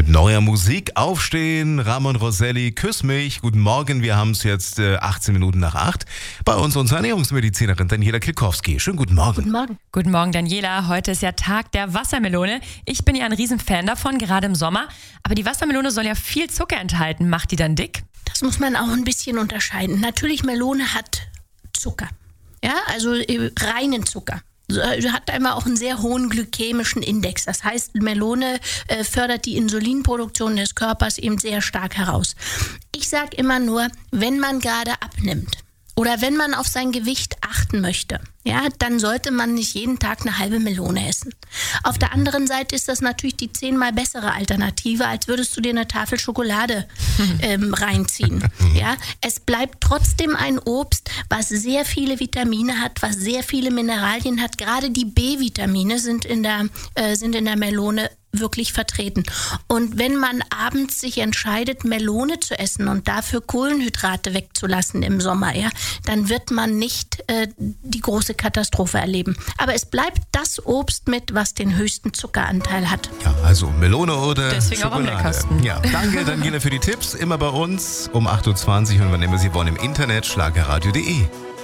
Mit neuer Musik aufstehen, Ramon Rosselli, Küss mich, guten Morgen, wir haben es jetzt 18 Minuten nach 8. Bei uns unsere Ernährungsmedizinerin Daniela Kilkowski. Schönen guten Morgen. Guten Morgen. Guten Morgen, Daniela. Heute ist ja Tag der Wassermelone. Ich bin ja ein Riesenfan davon, gerade im Sommer. Aber die Wassermelone soll ja viel Zucker enthalten. Macht die dann dick? Das muss man auch ein bisschen unterscheiden. Natürlich, Melone hat Zucker. Ja, also reinen Zucker. Hat einmal auch einen sehr hohen glykämischen Index. Das heißt, Melone fördert die Insulinproduktion des Körpers eben sehr stark heraus. Ich sage immer nur, wenn man gerade abnimmt oder wenn man auf sein Gewicht achten möchte, ja, dann sollte man nicht jeden Tag eine halbe Melone essen. Auf der anderen Seite ist das natürlich die 10-mal bessere Alternative, als würdest du dir eine Tafel Schokolade reinziehen. Ja, es bleibt trotzdem ein Obst, was sehr viele Vitamine hat, was sehr viele Mineralien hat. Gerade die B-Vitamine sind in der Melone wirklich vertreten. Und wenn man abends sich entscheidet, Melone zu essen und dafür Kohlenhydrate wegzulassen im Sommer, ja, dann wird man nicht die große Katastrophe erleben. Aber es bleibt das Obst mit, was den höchsten Zuckeranteil hat. Ja, also Melone oder Deswegen Schokolade. auch am leckersten. Ja, danke Daniela für die Tipps. Immer bei uns um 8.20 Uhr und wann immer Sie wollen im Internet, schlagerradio.de.